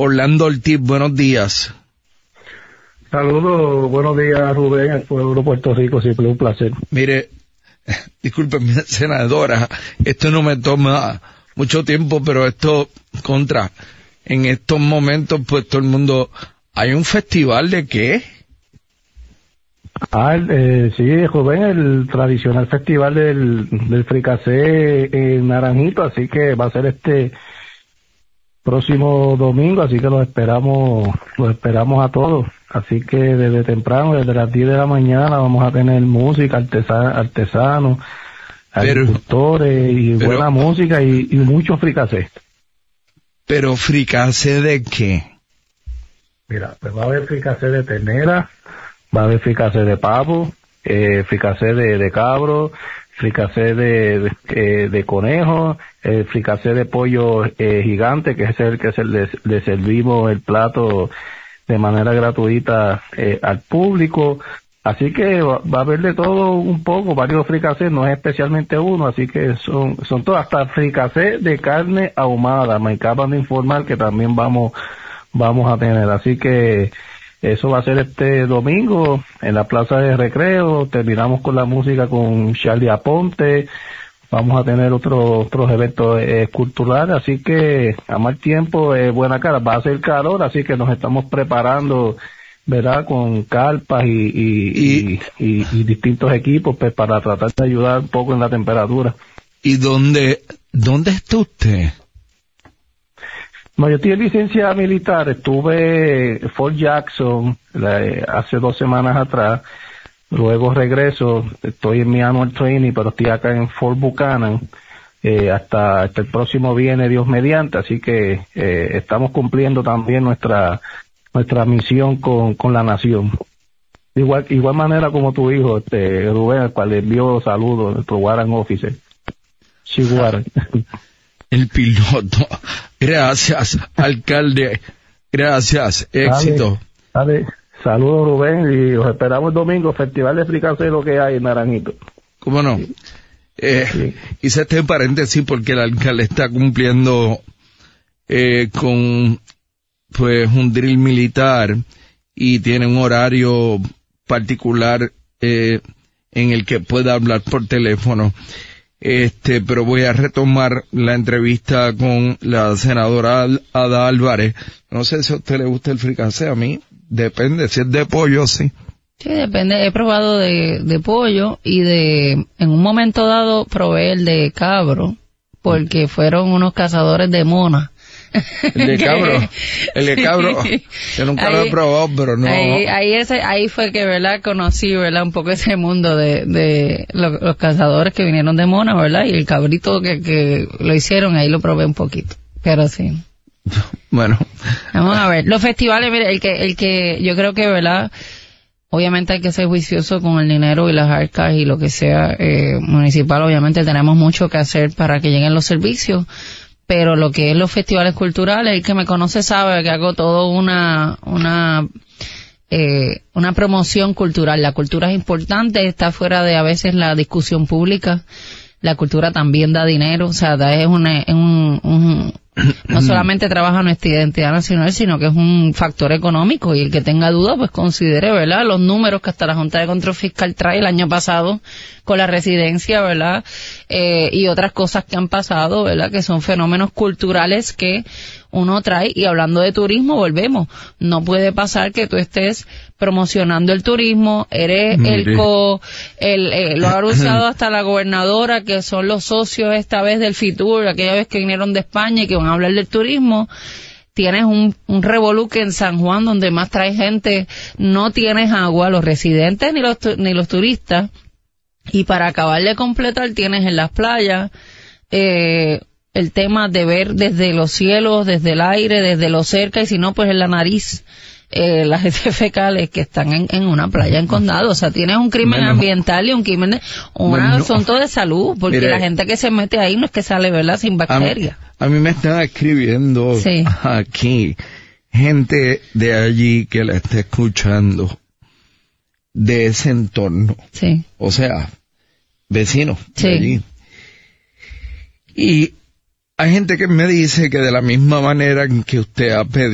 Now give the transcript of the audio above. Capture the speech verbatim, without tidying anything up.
Orlando Ortiz, buenos días. Saludos, buenos días, Rubén, al pueblo de Puerto Rico, siempre un placer. Mire, discúlpeme, senadora, esto no me toma mucho tiempo, pero esto, contra, en estos momentos, pues todo el mundo, ¿hay un festival de qué? Ah, el, eh, sí, Rubén, el tradicional festival del, del fricasé en Naranjito, así que va a ser este próximo domingo, así que los esperamos, los esperamos a todos. Así que desde temprano, desde las diez de la mañana, vamos a tener música, artesa- artesanos, Pero- agricultores y pero- buena música y, y mucho fricasé. Pero fricasé de qué? Mira, pues va a haber fricasé de ternera, va a haber fricasé de pavo, eh, fricasé de, de cabro, fricasé de, de, eh, de conejo, eh, fricasé de pollo eh, gigante, que es el que se le, le servimos el plato de manera gratuita eh, al público. Así que va, va a haber de todo un poco, varios fricasés, no es especialmente uno, así que son son todos, hasta fricasé de carne ahumada, me acaban de informar que también vamos vamos a tener, así que eso va a ser este domingo en la Plaza de Recreo. Terminamos con la música con Charlie Aponte, vamos a tener otros otros eventos eh, culturales, así que a mal tiempo, eh, buena cara, va a ser calor, así que nos estamos preparando, ¿verdad?, con carpas y y, y, y, y distintos equipos pues para tratar de ayudar un poco en la temperatura. ¿Y dónde, dónde está usted? No, yo estoy en licencia militar, estuve en Fort Jackson la, eh, hace dos semanas atrás, luego regreso, estoy en mi annual training, pero estoy acá en Fort Buchanan, eh, hasta, hasta el próximo viernes, Dios mediante, así que eh, estamos cumpliendo también nuestra nuestra misión con, con la nación. Igual igual manera como tu hijo, este Rubén, al cual le envió saludos, nuestro Warren Officer. Sí, Warren. El piloto. Gracias, alcalde. Gracias. Éxito. Dale, dale. Saludos, Rubén, y los esperamos el domingo, Festival de Fricasé, lo que hay en Naranjito. ¿Cómo no? Eh, Sí. Hice este paréntesis porque el alcalde está cumpliendo eh, con pues un drill militar y tiene un horario particular eh, en el que puede hablar por teléfono. Este, pero voy a retomar la entrevista con la senadora Ada Álvarez. No sé si a usted le gusta el fricasé, a mí depende, si es de pollo, sí. Sí, depende. He probado de, de pollo y de, en un momento dado probé el de cabro, porque fueron unos cazadores de mona. El de cabro, el de cabro, yo nunca ahí, lo he probado, pero no. Ahí, ahí, ese, ahí fue que, ¿verdad?, conocí, ¿verdad?, un poco ese mundo de, de los, los cazadores que vinieron de mona, ¿verdad?, y el cabrito que, que lo hicieron, ahí lo probé un poquito, pero sí. Bueno. Vamos a ver, los festivales, mire, el que, el que, yo creo que, ¿verdad?, obviamente hay que ser juicioso con el dinero y las arcas y lo que sea eh, municipal. Obviamente tenemos mucho que hacer para que lleguen los servicios, pero lo que es los festivales culturales, el que me conoce sabe que hago todo una una eh, una promoción cultural. La cultura es importante, está fuera de a veces la discusión pública. La cultura también da dinero, o sea, da, es una, un, un, no solamente trabaja nuestra identidad nacional, sino que es un factor económico, y el que tenga duda, pues considere, ¿verdad?, los números que hasta la Junta de Control Fiscal trae el año pasado con la residencia, ¿verdad?, eh, y otras cosas que han pasado, ¿verdad?, que son fenómenos culturales que uno trae. Y hablando de turismo, volvemos, no puede pasar que tú estés promocionando el turismo, eres Mire. el co, el, eh, lo ha anunciado hasta la gobernadora, que son los socios esta vez del FITUR, aquella vez que vinieron de España y que van a hablar del turismo. Tienes un, un revolú que en San Juan, donde más trae gente, no tienes agua, los residentes ni los, ni los turistas, y para acabar de completar tienes en las playas, eh, el tema de ver desde los cielos, desde el aire, desde lo cerca, y si no, pues en la nariz, eh, las heces fecales que están en, en una playa en Condado. O sea, tienes un crimen Bueno. ambiental y un crimen de, un Bueno. asunto de salud, porque Mire. la gente que se mete ahí no es que sale, ¿verdad?, sin A mí, bacterias. a mí me están escribiendo Sí. aquí gente de allí que la está escuchando, de ese entorno, Sí. o sea, vecinos Sí. de allí. Y hay gente que me dice que de la misma manera en que usted ha pedido